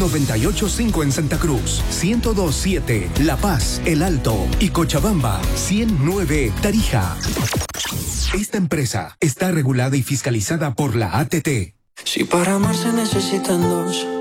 985 en Santa Cruz, 1027 La Paz, El Alto y Cochabamba, 109 Tarija. Esta empresa está regulada y fiscalizada por la ATT. Si para amar se necesitan dos,